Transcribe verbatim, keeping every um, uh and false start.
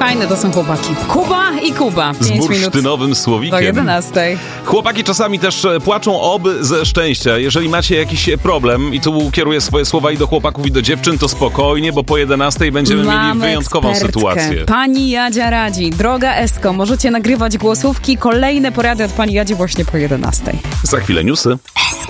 Fajne to są chłopaki. Kuba i Kuba. Z bursztynowym słowikiem. Do jedenastej. Chłopaki czasami też płaczą oby ze szczęścia. Jeżeli macie jakiś problem i tu kieruję swoje słowa i do chłopaków i do dziewczyn, to spokojnie, bo po jedenastej będziemy Mamy mieli wyjątkową ekspertkę. sytuację. Pani Jadzia radzi. Droga Esko, możecie nagrywać głosówki. Kolejne porady od pani Jadzi właśnie po jedenastej. Za chwilę newsy.